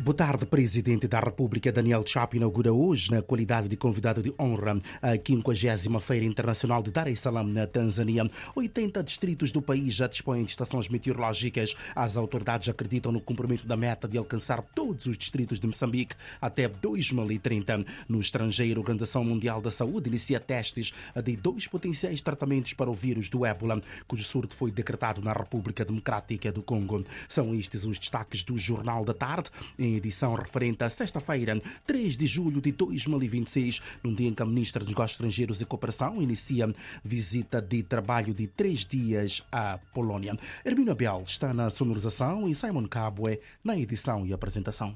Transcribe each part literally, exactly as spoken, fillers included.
Boa tarde, Presidente da República Daniel Chapo inaugura hoje, na qualidade de convidado de honra, a quinquagésima Feira Internacional de Dar es Salaam, na Tanzânia. oitenta distritos do país já dispõem de estações meteorológicas. As autoridades acreditam no cumprimento da meta de alcançar todos os distritos de Moçambique até dois mil e trinta. No estrangeiro, a Organização Mundial da Saúde inicia testes de dois potenciais tratamentos para o vírus do ébola, cujo surto foi decretado na República Democrática do Congo. São estes os destaques do Jornal da Tarde, em edição referente à sexta-feira, três de julho de dois mil e vinte e seis, num dia em que a Ministra dos Negócios Estrangeiros e Cooperação inicia visita de trabalho de três dias à Polónia. Hermínio Abel está na sonorização e Simon Cabwe na edição e apresentação.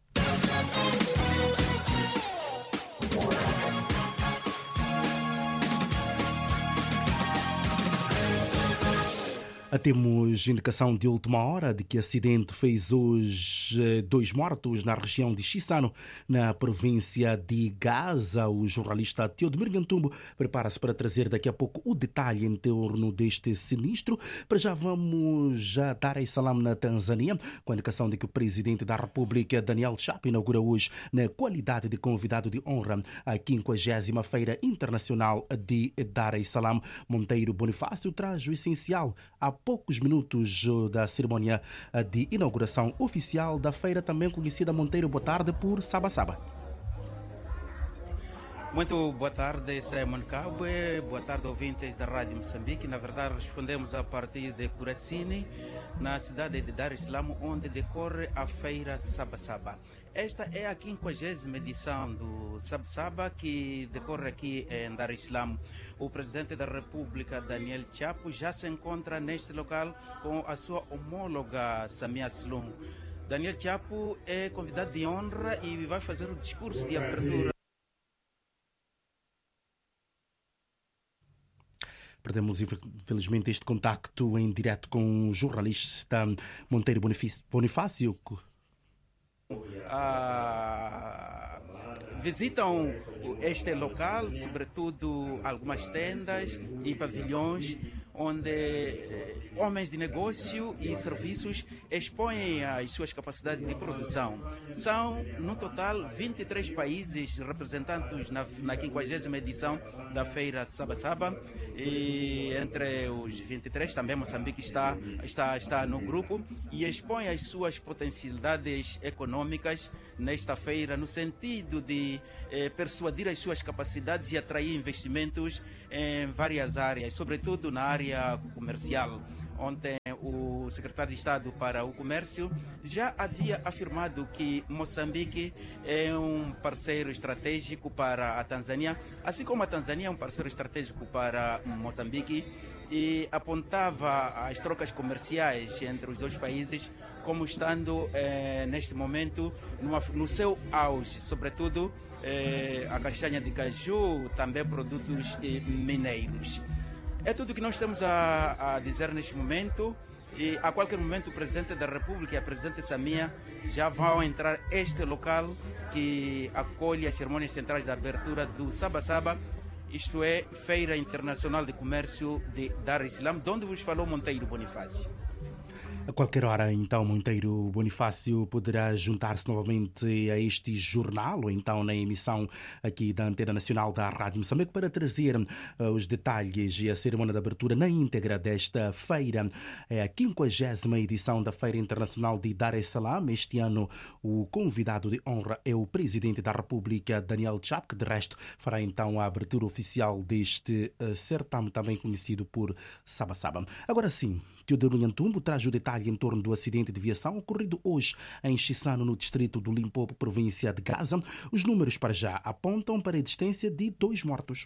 Temos indicação de última hora de que o acidente fez hoje dois mortos na região de Chissano, na província de Gaza. O jornalista Teodomir Gantumbo prepara-se para trazer daqui a pouco o detalhe em torno deste sinistro. Para já vamos a Dar es Salaam, na Tanzânia, com a indicação de que o Presidente da República, Daniel Chapo, inaugura hoje, na qualidade de convidado de honra, a quinquagésima Feira Internacional de Dar es Salaam. Monteiro Bonifácio traz o essencial a poucos minutos da cerimônia de inauguração oficial da feira, também conhecida, Monteiro, boa tarde, por Saba Saba. Muito boa tarde, Simon Cabwe. Boa tarde, ouvintes da Rádio Moçambique. Na verdade, respondemos a partir de Curacini, na cidade de Dar es Salaam, onde decorre a feira Saba Saba. Esta é a quinquagésima edição do Saba Saba, que decorre aqui em Dar es Salaam. O Presidente da República, Daniel Chapo, já se encontra neste local com a sua homóloga, Samia Suluhu. Daniel Chapo é convidado de honra e vai fazer o discurso de abertura. Perdemos, infelizmente, este contacto em direto com o jornalista Monteiro Bonifácio. Ah, visitam este local, sobretudo algumas tendas e pavilhões, onde eh, homens de negócio e serviços expõem as suas capacidades de produção. São, no total, vinte e três países representados na, na quinquagésima edição da Feira Saba Saba, e entre os vinte e três também Moçambique está, está, está no grupo e expõe as suas potencialidades econômicas nesta feira, no sentido de eh, persuadir as suas capacidades e atrair investimentos em várias áreas, sobretudo na área comercial. Ontem o secretário de Estado para o Comércio já havia afirmado que Moçambique é um parceiro estratégico para a Tanzânia, assim como a Tanzânia é um parceiro estratégico para Moçambique, e apontava as trocas comerciais entre os dois países como estando eh, neste momento numa, no seu auge, sobretudo eh, a castanha de caju, também produtos eh, mineiros. É tudo que nós temos a, a dizer neste momento, e a qualquer momento o Presidente da República e a Presidente Samia já vão entrar este local que acolhe as cerimônias centrais da abertura do Saba Saba, isto é, Feira Internacional de Comércio de Dar es Salaam, de onde vos falou Monteiro Bonifácio. A qualquer hora, então, Monteiro Bonifácio poderá juntar-se novamente a este jornal, ou então na emissão aqui da Antena Nacional da Rádio Moçambique, para trazer uh, os detalhes e a cerimônia de abertura na íntegra desta feira. É a quinquagésima edição da Feira Internacional de Dar es Salaam. Este ano, o convidado de honra é o Presidente da República, Daniel Chapo, que de resto fará então a abertura oficial deste uh, certame, também conhecido por Saba Saba. Agora sim, Teodomir Gantumbo traz o detalhe em torno do acidente de viação ocorrido hoje em Chissano, no distrito do Limpopo, província de Gaza. Os números para já apontam para a existência de dois mortos.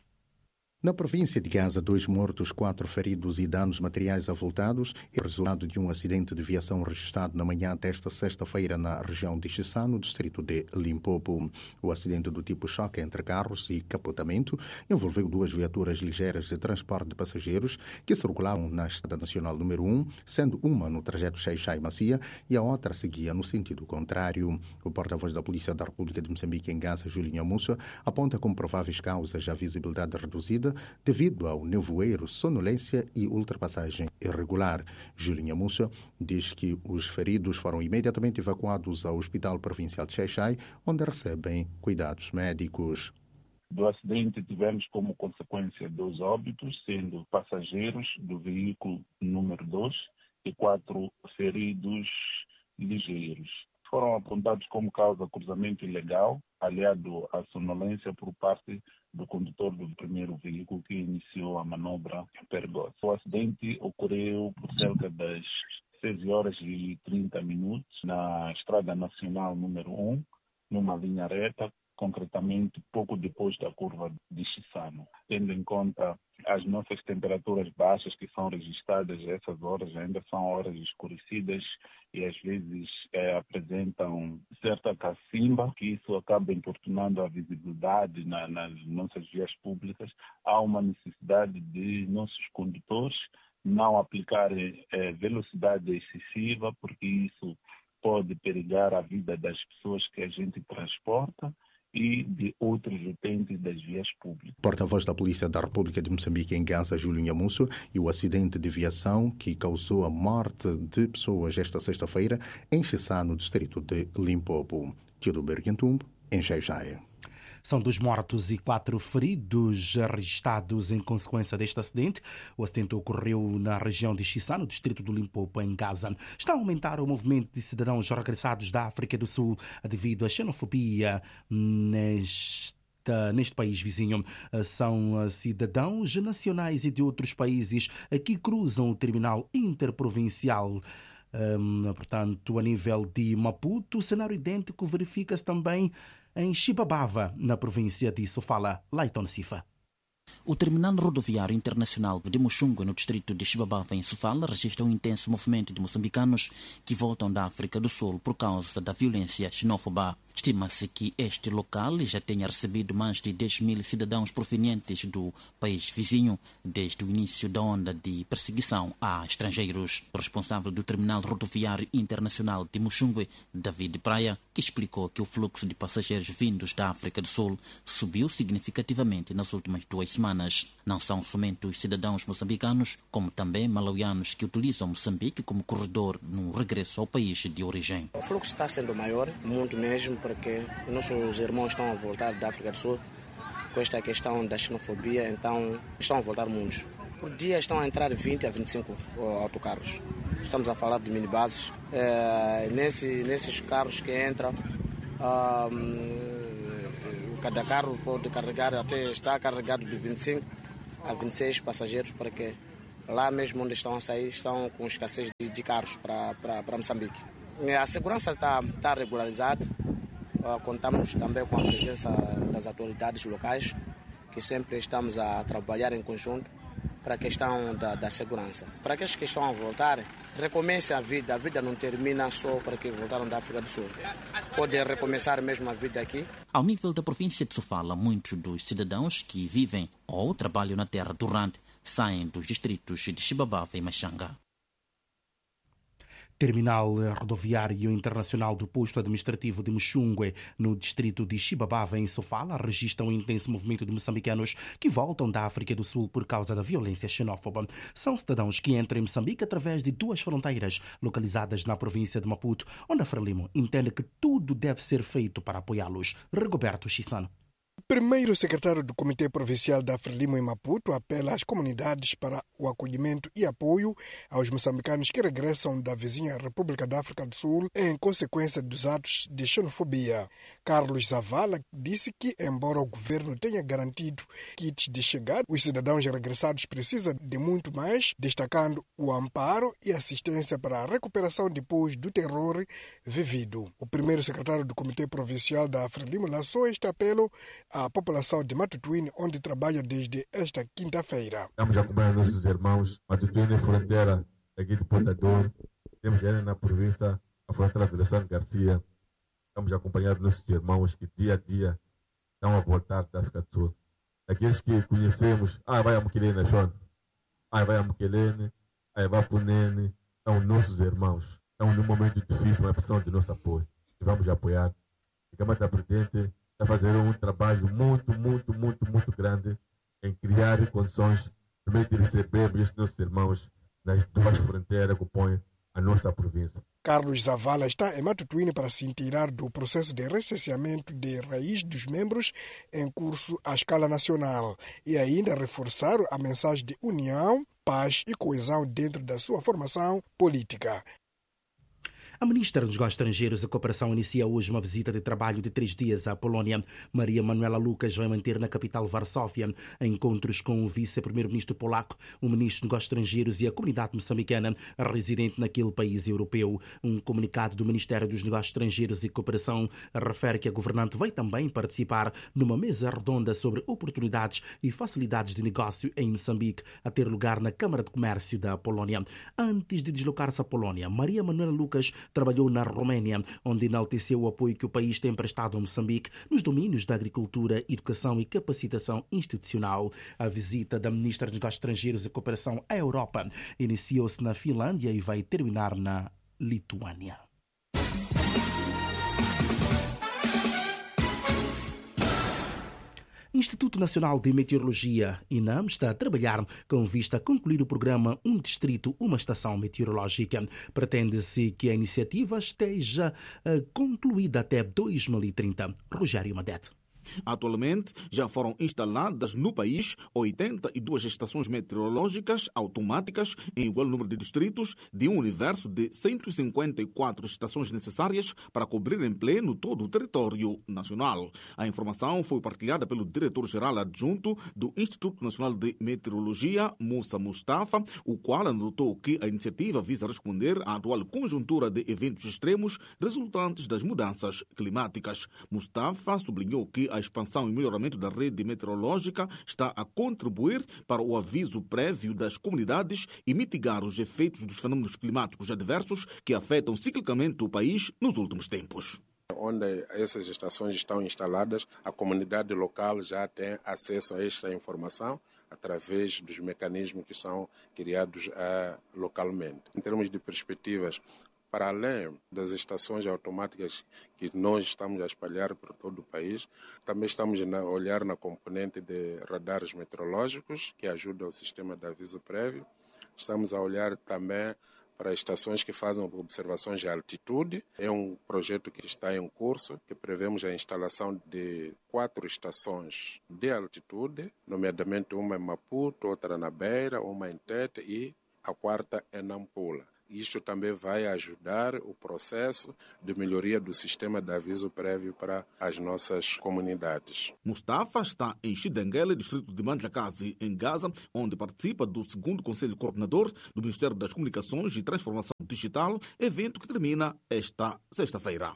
Na província de Gaza, dois mortos, quatro feridos e danos materiais avultados é resultado de um acidente de viação registrado na manhã desta sexta-feira na região de Chissano, distrito de Limpopo. O acidente do tipo choque entre carros e capotamento envolveu duas viaturas ligeiras de transporte de passageiros que circulavam na Estrada Nacional número um, sendo uma no trajeto Xai-Xai-Macia e a outra seguia no sentido contrário. O porta-voz da Polícia da República de Moçambique em Gaza, Julinho Musso, aponta como prováveis causas a visibilidade reduzida, Moçambique devido ao nevoeiro, sonolência e ultrapassagem irregular. Julinha Mussa diz que os feridos foram imediatamente evacuados ao Hospital Provincial de Xai-Xai, onde recebem cuidados médicos. Do acidente tivemos como consequência dois óbitos, sendo passageiros do veículo número dois e quatro feridos ligeiros. Foram apontados como causa cruzamento ilegal, aliado à sonolência por parte do condutor do primeiro veículo que iniciou a manobra perigosa. O acidente ocorreu por cerca das seis horas e trinta minutos na Estrada Nacional número um, numa linha reta, concretamente pouco depois da curva de Chissano. Tendo em conta as nossas temperaturas baixas que são registradas a essas horas, ainda são horas escurecidas e às vezes é, apresentam certa cacimba, que isso acaba importunando a visibilidade na, nas nossas vias públicas. Há uma necessidade de nossos condutores não aplicarem é, velocidade excessiva, porque isso pode perigar a vida das pessoas que a gente transporta e de outros utentes das vias públicas. Porta-voz da Polícia da República de Moçambique em Gaza, Julinha Musso, e o acidente de viação que causou a morte de pessoas esta sexta-feira em Xissá, no distrito de Limpopo. Tilo Bergentumbo, em Xai-Xai. São dois mortos e quatro feridos registrados em consequência deste acidente. O acidente ocorreu na região de Xissá, no distrito do Limpopo, em Gaza. Está a aumentar o movimento de cidadãos regressados da África do Sul devido à xenofobia neste Neste país vizinho. São cidadãos nacionais e de outros países que cruzam o terminal interprovincial. Um, portanto, a nível de Maputo, o cenário idêntico verifica-se também em Xibabava, na província de Sofala, Laiton Sifa. O terminal rodoviário internacional de Muxungue, no distrito de Xibabava, em Sofala, registra um intenso movimento de moçambicanos que voltam da África do Sul por causa da violência xenófoba. Estima-se que este local já tenha recebido mais de dez mil cidadãos provenientes do país vizinho desde o início da onda de perseguição a estrangeiros. O responsável do terminal rodoviário internacional de Muxungue, David Praia, que explicou que o fluxo de passageiros vindos da África do Sul subiu significativamente nas últimas duas semanas. Não são somente os cidadãos moçambicanos, como também malauianos que utilizam Moçambique como corredor no regresso ao país de origem. O fluxo está sendo maior, muito mesmo, porque nossos irmãos estão a voltar da África do Sul com esta questão da xenofobia, então estão a voltar muitos. Por dia estão a entrar vinte a vinte e cinco autocarros. Estamos a falar de minibuses. É, nesse, nesses carros que entram, um, cada carro pode carregar, até está carregado de vinte e cinco a vinte e seis passageiros, porque lá mesmo onde estão a sair estão com escassez de, de carros para, para, para Moçambique. A segurança está, está regularizada. Contamos também com a presença das autoridades locais, que sempre estamos a trabalhar em conjunto para a questão da, da segurança. Para aqueles que estão a voltar, recomecem a vida. A vida não termina só para que voltaram da África do Sul. Podem recomeçar mesmo a vida aqui. Ao nível da província de Sofala, muitos dos cidadãos que vivem ou trabalham na terra do Rand saem dos distritos de Xibabava e Machanga. Terminal rodoviário internacional do posto administrativo de Muxungue, no distrito de Xibabava, em Sofala, registra um intenso movimento de moçambicanos que voltam da África do Sul por causa da violência xenófoba. São cidadãos que entram em Moçambique através de duas fronteiras localizadas na província de Maputo, onde a Frelimo entende que tudo deve ser feito para apoiá-los. Rigoberto Chissano. Primeiro secretário do Comitê Provincial da Frelimo em Maputo apela às comunidades para o acolhimento e apoio aos moçambicanos que regressam da vizinha República da África do Sul em consequência dos atos de xenofobia. Carlos Zavala disse que, embora o governo tenha garantido kits de chegada, os cidadãos regressados precisam de muito mais, destacando o amparo e assistência para a recuperação depois do terror vivido. O primeiro secretário do Comitê Provincial da Frelimo lançou este apelo à população de Matutuine, onde trabalha desde esta quinta-feira. Estamos acompanhando nossos irmãos. Matutuine é fronteira aqui de Portador. Temos ainda na província a fronteira de Alessandro Garcia. Estamos acompanhando nossos irmãos que dia a dia estão a voltar da África do Sul. Aqueles que conhecemos, ah, vai a Muquilene, Sean. Ah, vai a Muquilene, ah, vai a Punene. São nossos irmãos. Estão num momento difícil, uma pressão de nosso apoio. E vamos apoiar. E Câmara da Presidente está fazendo um trabalho muito, muito, muito, muito grande em criar condições de receber estes nossos irmãos nas duas fronteiras que compõem a nossa província. Carlos Zavala está em Matutuíne para se inteirar do processo de recenseamento de raiz dos membros em curso à escala nacional e ainda reforçar a mensagem de união, paz e coesão dentro da sua formação política. A ministra dos Negócios Estrangeiros e Cooperação inicia hoje uma visita de trabalho de três dias à Polónia. Maria Manuela Lucas vai manter na capital Varsóvia encontros com o vice-primeiro-ministro polaco, o ministro dos Negócios Estrangeiros e a comunidade moçambicana residente naquele país europeu. Um comunicado do Ministério dos Negócios Estrangeiros e Cooperação refere que a governante vai também participar numa mesa redonda sobre oportunidades e facilidades de negócio em Moçambique, a ter lugar na Câmara de Comércio da Polónia. Antes de deslocar-se à Polónia, Maria Manuela Lucas trabalhou na Roménia, onde enalteceu o apoio que o país tem prestado a Moçambique nos domínios da agricultura, educação e capacitação institucional. A visita da ministra dos Negócios Estrangeiros e Cooperação à Europa iniciou-se na Finlândia e vai terminar na Lituânia. Instituto Nacional de Meteorologia, INAM, está a trabalhar com vista a concluir o programa Um Distrito, Uma Estação Meteorológica. Pretende-se que a iniciativa esteja uh, concluída até dois mil e trinta. Rogério Madete. Atualmente, já foram instaladas no país oitenta e duas estações meteorológicas automáticas em igual número de distritos, de um universo de cento e cinquenta e quatro estações necessárias para cobrir em pleno todo o território nacional. A informação foi partilhada pelo diretor-geral adjunto do Instituto Nacional de Meteorologia, Moussa Mustafa, o qual anotou que a iniciativa visa responder à atual conjuntura de eventos extremos resultantes das mudanças climáticas. Mustafa sublinhou que a expansão e melhoramento da rede meteorológica está a contribuir para o aviso prévio das comunidades e mitigar os efeitos dos fenômenos climáticos adversos que afetam ciclicamente o país nos últimos tempos. Onde essas estações estão instaladas, a comunidade local já tem acesso a esta informação através dos mecanismos que são criados uh, localmente. Em termos de perspectivas, para além das estações automáticas que nós estamos a espalhar por todo o país, também estamos a olhar na componente de radares meteorológicos, que ajuda o sistema de aviso prévio. Estamos a olhar também para estações que fazem observações de altitude. É um projeto que está em curso, que prevemos a instalação de quatro estações de altitude, nomeadamente uma em Maputo, outra na Beira, uma em Tete e a quarta em Nampula. Isto também vai ajudar o processo de melhoria do sistema de aviso prévio para as nossas comunidades. Mustafa está em Xidenguele, distrito de Mandlakazi, em Gaza, onde participa do segundo Conselho Coordenador do Ministério das Comunicações e Transformação Digital, evento que termina esta sexta-feira.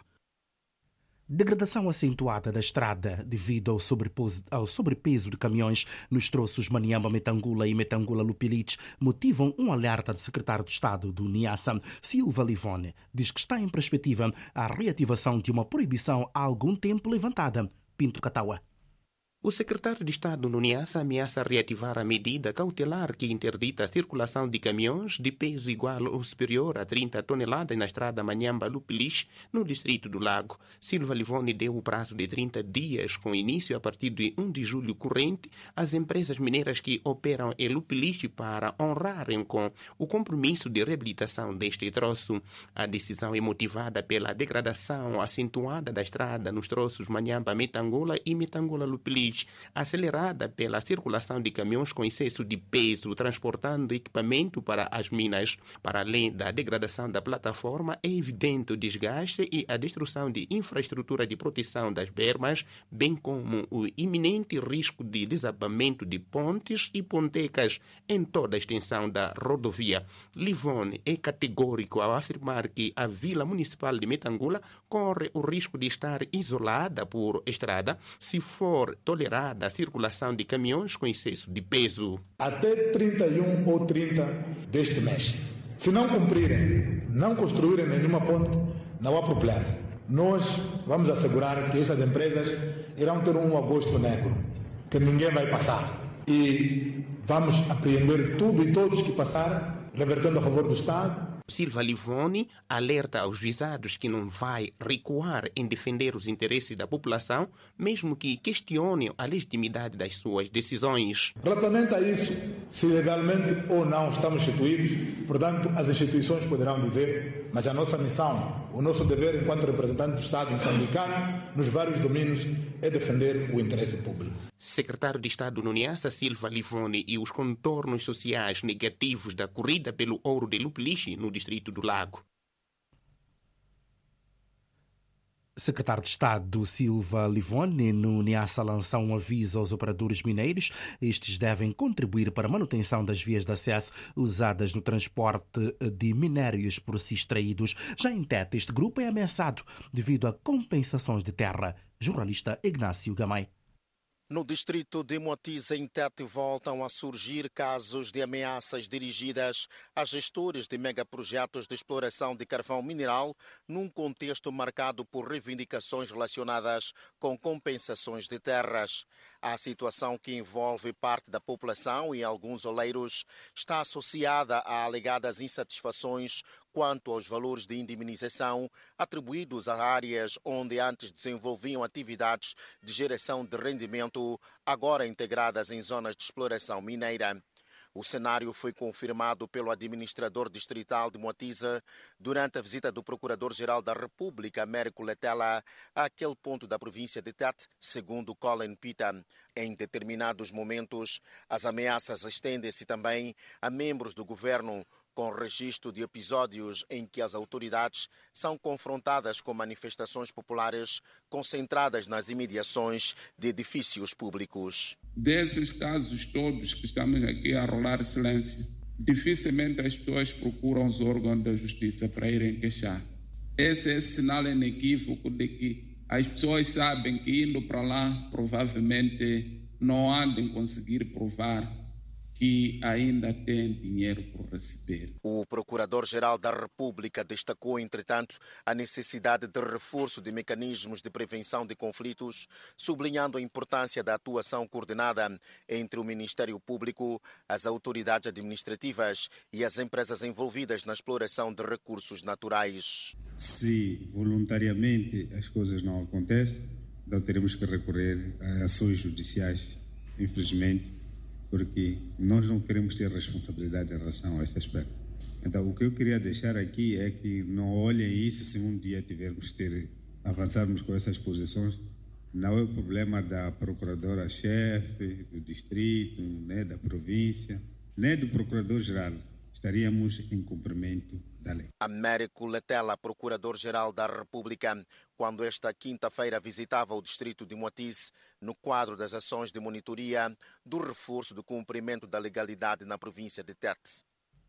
Degradação acentuada da estrada devido ao sobrepeso, ao sobrepeso de caminhões nos troços Maniamba-Metangula e Metangula-Lupilich motivam um alerta do secretário de Estado do Niassa, Silva Livone. Diz que está em perspectiva a reativação de uma proibição há algum tempo levantada. Pinto Cataua. O secretário de Estado no Niassa ameaça reativar a medida cautelar que interdita a circulação de caminhões de peso igual ou superior a trinta toneladas na estrada Maniamba-Lupilich, no distrito do Lago. Silva Livone deu o prazo de trinta dias, com início a partir de primeiro de julho corrente, às empresas mineiras que operam em Lupilich para honrarem com o compromisso de reabilitação deste troço. A decisão é motivada pela degradação acentuada da estrada nos troços Maniamba-Metangula e Metangula-Lupilich, acelerada pela circulação de caminhões com excesso de peso, transportando equipamento para as minas. Para além da degradação da plataforma, é evidente o desgaste e a destruição de infraestrutura de proteção das bermas, bem como o iminente risco de desabamento de pontes e pontecas em toda a extensão da rodovia. Livone é categórico ao afirmar que a Vila Municipal de Metangula corre o risco de estar isolada por estrada se for tolerada a circulação de caminhões com excesso de peso. Até trinta e um ou trinta deste mês. Se não cumprirem, não construírem nenhuma ponte, não há problema. Nós vamos assegurar que essas empresas irão ter um agosto negro, que ninguém vai passar. E vamos apreender tudo e todos que passarem, revertendo a favor do Estado, Silva Livoni alerta aos juizados que não vai recuar em defender os interesses da população, mesmo que questionem a legitimidade das suas decisões. Relativamente a isso, se legalmente ou não estamos instituídos, portanto, as instituições poderão dizer, mas a nossa missão, o nosso dever enquanto representante do Estado moçambicano, nos vários domínios, é defender o interesse público. Secretário de Estado no Niassa, Silva Livoni, e os contornos sociais negativos da corrida pelo ouro de Lupliche no distrito do Lago. Secretário de Estado Silva Livoni no Niassa lançou um aviso aos operadores mineiros. Estes devem contribuir para a manutenção das vias de acesso usadas no transporte de minérios por si extraídos. Já em Tete, este grupo é ameaçado devido a compensações de terra. Jornalista Ignácio Gamay. No distrito de Moatize, em Tete, voltam a surgir casos de ameaças dirigidas a gestores de megaprojetos de exploração de carvão mineral, num contexto marcado por reivindicações relacionadas com compensações de terras. A situação, que envolve parte da população e alguns oleiros, está associada a alegadas insatisfações quanto aos valores de indemnização atribuídos a áreas onde antes desenvolviam atividades de geração de rendimento, agora integradas em zonas de exploração mineira. O cenário foi confirmado pelo administrador distrital de Moatize durante a visita do Procurador-Geral da República, Américo Letela, àquele ponto da província de Tete, segundo Colin Pita. Em determinados momentos, as ameaças estendem-se também a membros do governo, com registro de episódios em que as autoridades são confrontadas com manifestações populares concentradas nas imediações de edifícios públicos. Desses casos todos que estamos aqui a rolar silêncio, dificilmente as pessoas procuram os órgãos da justiça para irem queixar. Esse é sinal inequívoco de que as pessoas sabem que indo para lá provavelmente não há de conseguir provar que ainda tem dinheiro por receber. O Procurador-Geral da República destacou, entretanto, a necessidade de reforço de mecanismos de prevenção de conflitos, sublinhando a importância da atuação coordenada entre o Ministério Público, as autoridades administrativas e as empresas envolvidas na exploração de recursos naturais. Se voluntariamente as coisas não acontecem, então teremos que recorrer a ações judiciais, infelizmente, porque nós não queremos ter responsabilidade em relação a esse aspecto. Então, o que eu queria deixar aqui é que não olhem isso se um dia tivermos que ter, avançarmos com essas posições. Não é o problema da procuradora-chefe, do distrito, né, da província, nem do procurador-geral. Estaríamos em cumprimento da lei. Américo Letela, Procurador-Geral da República, quando esta quinta-feira visitava o distrito de Moatize, no quadro das ações de monitoria do reforço do cumprimento da legalidade na província de Tete.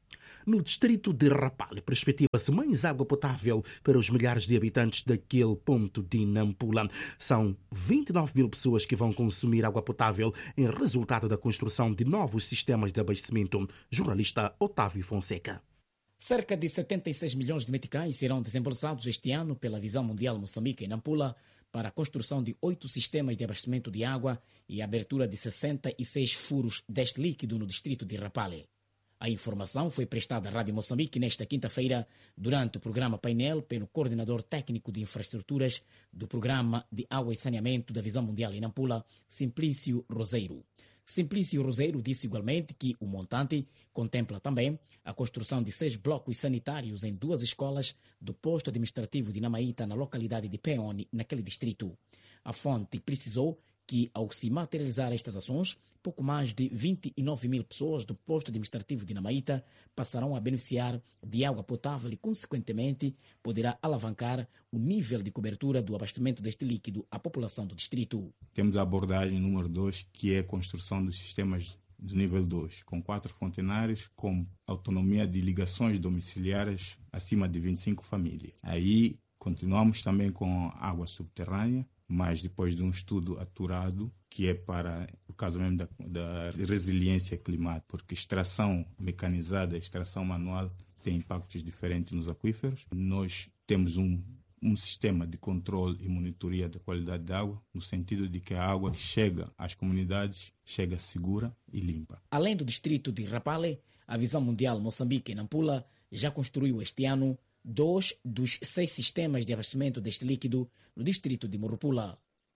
No distrito de Rapale, perspectiva-se mais água potável para os milhares de habitantes daquele ponto de Nampula. São vinte e nove mil pessoas que vão consumir água potável em resultado da construção de novos sistemas de abastecimento. Jornalista Otávio Fonseca. Cerca de setenta e seis milhões de meticais serão desembolsados este ano pela Visão Mundial Moçambique em Nampula para a construção de oito sistemas de abastecimento de água e a abertura de sessenta e seis furos deste líquido no distrito de Rapale. A informação foi prestada à Rádio Moçambique nesta quinta-feira durante o programa painel pelo coordenador técnico de infraestruturas do Programa de Água e Saneamento da Visão Mundial em Nampula, Simplício Roseiro. Simplício Roseiro disse igualmente que o montante contempla também a construção de seis blocos sanitários em duas escolas do posto administrativo de Namaíta, na localidade de Peone, naquele distrito. A fonte precisou que, ao se materializar estas ações, pouco mais de vinte e nove mil pessoas do posto administrativo de Namaíta passarão a beneficiar de água potável e, consequentemente, poderá alavancar o nível de cobertura do abastecimento deste líquido à população do distrito. Temos a abordagem número dois, que é a construção dos sistemas do nível dois, com quatro fontenários, com autonomia de ligações domiciliares acima de vinte e cinco famílias. Aí continuamos também com água subterrânea, mas depois de um estudo aturado, que é para o caso mesmo da, da resiliência climática, porque extração mecanizada, extração manual tem impactos diferentes nos aquíferos. Nós temos um, um sistema de controle e monitoria da qualidade da água, no sentido de que a água que chega às comunidades chega segura e limpa. Além do distrito de Rapale, a Visão Mundial Moçambique em Nampula já construiu este ano dois dos seis sistemas de abastecimento deste líquido no distrito de Morupula.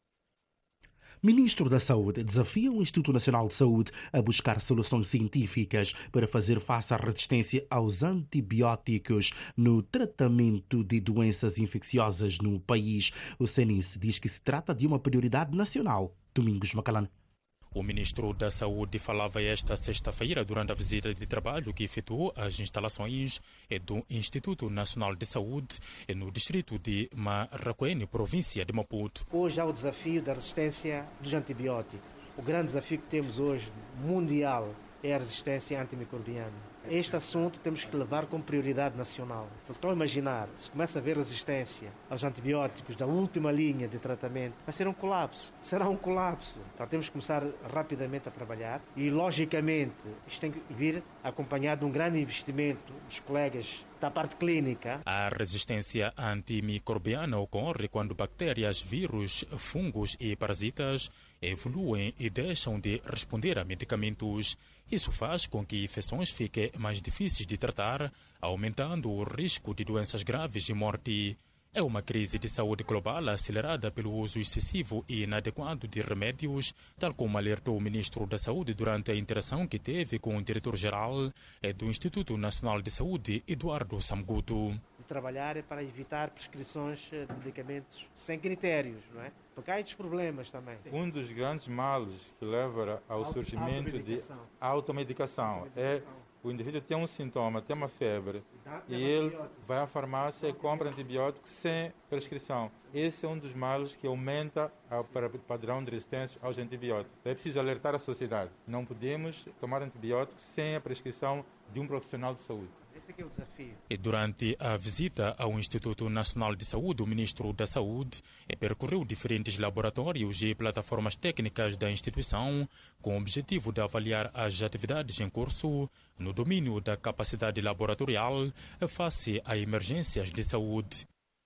Ministro da Saúde desafia o Instituto Nacional de Saúde a buscar soluções científicas para fazer face à resistência aos antibióticos no tratamento de doenças infecciosas no país. O C N I S diz que se trata de uma prioridade nacional. Domingos Macalã. O ministro da Saúde falava esta sexta-feira durante a visita de trabalho que efetuou às instalações do Instituto Nacional de Saúde no distrito de Marraquene, província de Maputo. Hoje há o desafio da resistência dos antibióticos. O grande desafio que temos hoje, mundial, é a resistência antimicrobiana. Este assunto temos que levar como prioridade nacional. Porque estão a imaginar, se começa a haver resistência aos antibióticos da última linha de tratamento, vai ser um colapso. Será um colapso. Então temos que começar rapidamente a trabalhar e, logicamente, isto tem que vir acompanhado de um grande investimento dos colegas da parte clínica. A resistência antimicrobiana ocorre quando bactérias, vírus, fungos e parasitas evoluem e deixam de responder a medicamentos. Isso faz com que infecções fiquem mais difíceis de tratar, aumentando o risco de doenças graves e morte. É uma crise de saúde global acelerada pelo uso excessivo e inadequado de remédios, tal como alertou o ministro da Saúde durante a interação que teve com o diretor-geral do Instituto Nacional de Saúde, Eduardo Samguto. Trabalhar para evitar prescrições de medicamentos sem critérios, não é? Porque há estes problemas também. Um dos grandes males que leva ao Auto, surgimento de automedicação é o indivíduo tem um sintoma, tem uma febre, e ele vai à farmácia e compra antibióticos sem prescrição. Esse é um dos males que aumenta o padrão de resistência aos antibióticos. É preciso alertar a sociedade. Não podemos tomar antibióticos sem a prescrição de um profissional de saúde. Esse aqui é o desafio. E durante a visita ao Instituto Nacional de Saúde, o ministro da Saúde percorreu diferentes laboratórios e plataformas técnicas da instituição com o objetivo de avaliar as atividades em curso no domínio da capacidade laboratorial face a emergências de saúde.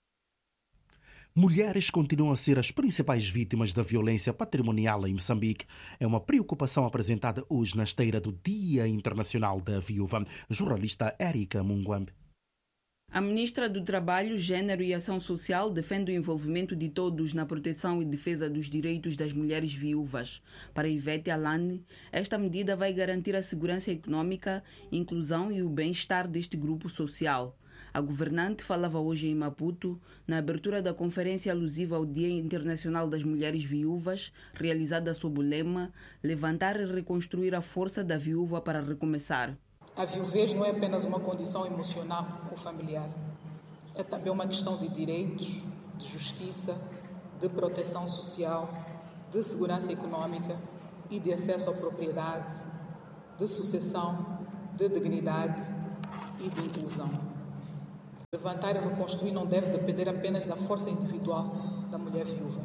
Mulheres continuam a ser as principais vítimas da violência patrimonial em Moçambique. É uma preocupação apresentada hoje na esteira do Dia Internacional da Viúva. Jornalista Érica Munguambe. A ministra do Trabalho, Gênero e Ação Social defende o envolvimento de todos na proteção e defesa dos direitos das mulheres viúvas. Para Ivete Alane, esta medida vai garantir a segurança econômica, inclusão e o bem-estar deste grupo social. A governante falava hoje em Maputo, na abertura da conferência alusiva ao Dia Internacional das Mulheres Viúvas, realizada sob o lema Levantar e reconstruir a força da viúva para recomeçar. A viuvez não é apenas uma condição emocional ou familiar. É também uma questão de direitos, de justiça, de proteção social, de segurança econômica e de acesso à propriedade, de sucessão, de dignidade e de inclusão. Levantar e reconstruir não deve depender apenas da força individual da mulher viúva.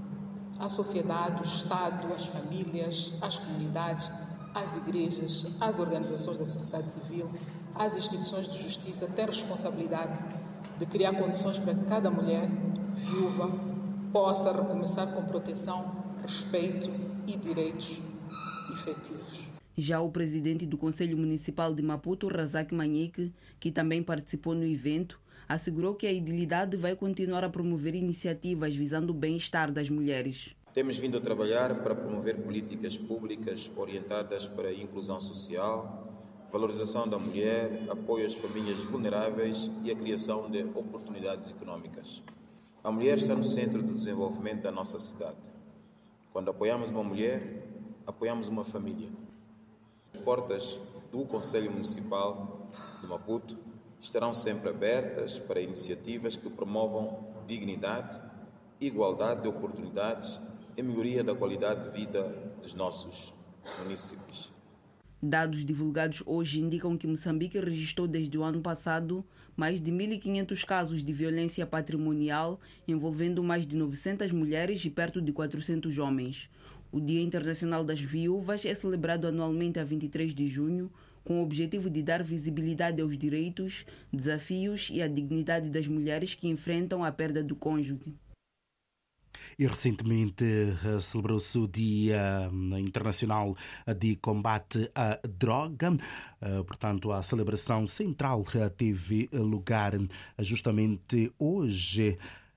A sociedade, o Estado, as famílias, as comunidades, as igrejas, as organizações da sociedade civil, as instituições de justiça têm responsabilidade de criar condições para que cada mulher viúva possa recomeçar com proteção, respeito e direitos efetivos. Já o presidente do Conselho Municipal de Maputo, Razak Manhique, que também participou no evento, assegurou que a idilidade vai continuar a promover iniciativas visando o bem-estar das mulheres. Temos vindo a trabalhar para promover políticas públicas orientadas para a inclusão social, valorização da mulher, apoio às famílias vulneráveis e a criação de oportunidades econômicas. A mulher está no centro do desenvolvimento da nossa cidade. Quando apoiamos uma mulher, apoiamos uma família. As portas do Conselho Municipal de Maputo estarão sempre abertas para iniciativas que promovam dignidade, igualdade de oportunidades e melhoria da qualidade de vida dos nossos munícipes. Dados divulgados hoje indicam que Moçambique registrou desde o ano passado mais de mil e quinhentos casos de violência patrimonial, envolvendo mais de novecentas mulheres e perto de quatrocentos homens. O Dia Internacional das Viúvas é celebrado anualmente a vinte e três de junho, com o objetivo de dar visibilidade aos direitos, desafios e à dignidade das mulheres que enfrentam a perda do cônjuge. E recentemente uh, celebrou-se o Dia uh, Internacional de Combate à Droga. Uh, portanto, a celebração central uh, teve lugar uh, justamente hoje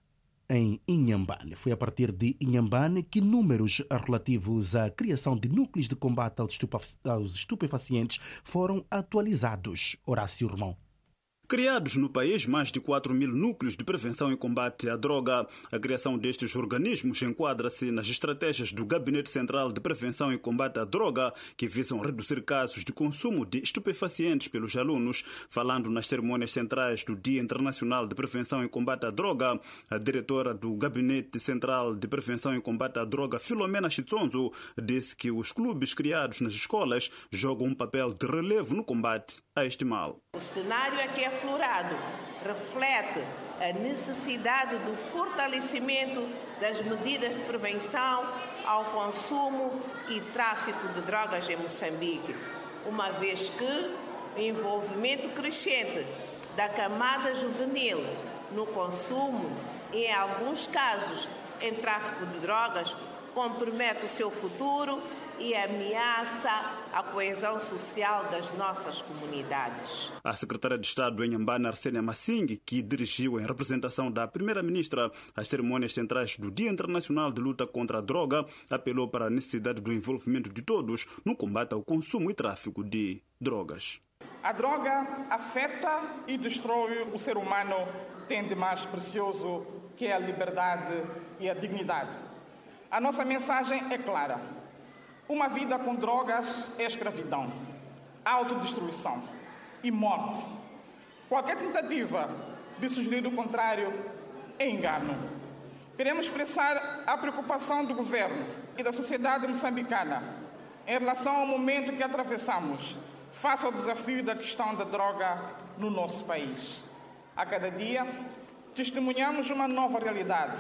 em Inhambane. Foi a partir de Inhambane que números relativos à criação de núcleos de combate aos estupefacientes foram atualizados. Horácio Romão. Criados no país mais de quatro mil núcleos de prevenção e combate à droga, a criação destes organismos enquadra-se nas estratégias do Gabinete Central de Prevenção e Combate à Droga, que visam reduzir casos de consumo de estupefacientes pelos alunos. Falando nas cerimônias centrais do Dia Internacional de Prevenção e Combate à Droga, a diretora do Gabinete Central de Prevenção e Combate à Droga, Filomena Chitsonzo, disse que os clubes criados nas escolas jogam um papel de relevo no combate a este mal. O cenário aqui aflorado reflete a necessidade do fortalecimento das medidas de prevenção ao consumo e tráfico de drogas em Moçambique, uma vez que o envolvimento crescente da camada juvenil no consumo e, em alguns casos, em tráfico de drogas, compromete o seu futuro e ameaça a coesão social das nossas comunidades. A secretária de Estado em Inhambane, Arsênia Massing, que dirigiu em representação da primeira-ministra as cerimônias centrais do Dia Internacional de Luta contra a Droga, apelou para a necessidade do envolvimento de todos no combate ao consumo e tráfico de drogas. A droga afeta e destrói o ser humano, tem de mais precioso que é a liberdade e a dignidade. A nossa mensagem é clara. Uma vida com drogas é escravidão, autodestruição e morte. Qualquer tentativa de sugerir o contrário é engano. Queremos expressar a preocupação do governo e da sociedade moçambicana em relação ao momento que atravessamos face ao desafio da questão da droga no nosso país. A cada dia, testemunhamos uma nova realidade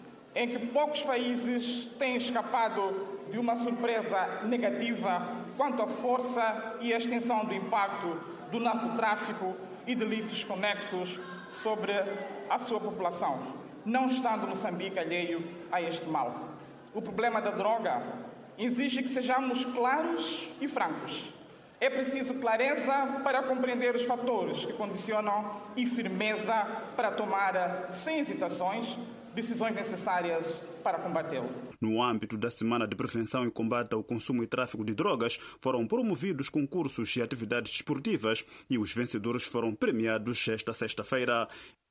em que poucos países têm escapado de uma surpresa negativa quanto à força e à extensão do impacto do narcotráfico e delitos conexos sobre a sua população, não estando Moçambique alheio a este mal. O problema da droga exige que sejamos claros e francos. É preciso clareza para compreender os fatores que condicionam e firmeza para tomar, sem hesitações, decisões necessárias para combatê-lo. No âmbito da Semana de Prevenção e Combate ao Consumo e Tráfico de Drogas, foram promovidos concursos e atividades desportivas e os vencedores foram premiados esta sexta-feira.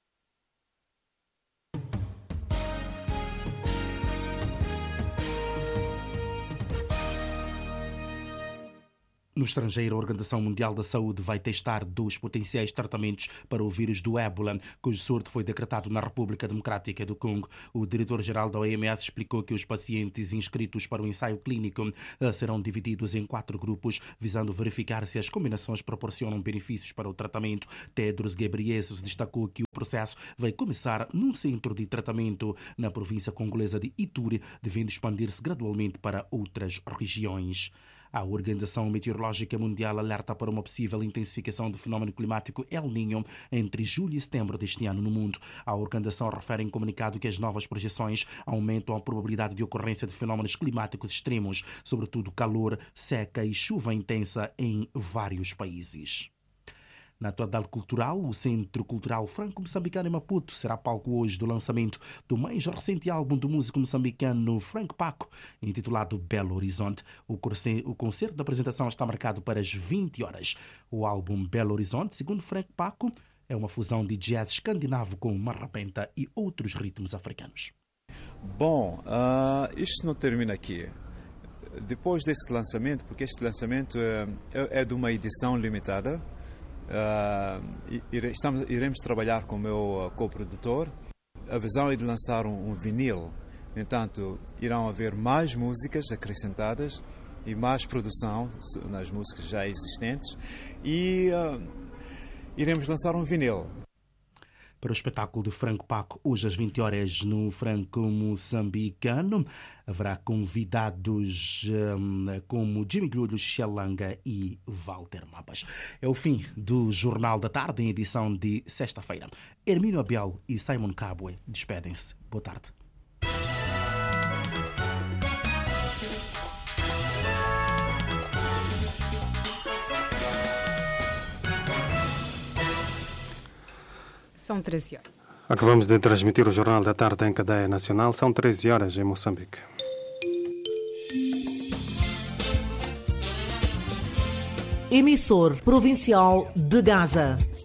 No estrangeiro, a Organização Mundial da Saúde vai testar dois potenciais tratamentos para o vírus do ébola, cujo surto foi decretado na República Democrática do Congo. O diretor-geral da O M S explicou que os pacientes inscritos para o ensaio clínico serão divididos em quatro grupos, visando verificar se as combinações proporcionam benefícios para o tratamento. Tedros Ghebreyesus destacou que o processo vai começar num centro de tratamento na província congolesa de Ituri, devendo expandir-se gradualmente para outras regiões. A Organização Meteorológica Mundial alerta para uma possível intensificação do fenómeno climático El Niño entre julho e setembro deste ano no mundo. A organização refere em comunicado que as novas projeções aumentam a probabilidade de ocorrência de fenómenos climáticos extremos, sobretudo calor, seca e chuva intensa em vários países. Na atualidade cultural, o Centro Cultural Franco-Moçambicano em Maputo será palco hoje do lançamento do mais recente álbum do músico moçambicano Frank Paco, intitulado Belo Horizonte. O concerto de apresentação está marcado para as vinte horas. O álbum Belo Horizonte, segundo Frank Paco, é uma fusão de jazz escandinavo com marrapenta e outros ritmos africanos. Bom, uh, isto não termina aqui. Depois deste lançamento, porque este lançamento é, é de uma edição limitada, Uh, estamos, iremos trabalhar com o meu co-produtor. A visão é de lançar um, um vinil. No entanto, irão haver mais músicas acrescentadas e mais produção nas músicas já existentes e uh, iremos lançar um vinil. Para o espetáculo de Franco Paco, hoje às vinte horas no Franco Moçambicano, haverá convidados um, como Jimmy Grulhos, Xelanga e Walter Mapas. É o fim do Jornal da Tarde, em edição de sexta-feira. Hermínio Abel e Simon Cabwe despedem-se. Boa tarde. São treze horas. Acabamos de transmitir o Jornal da Tarde em cadeia nacional. São treze horas em Moçambique. Emissor provincial de Gaza.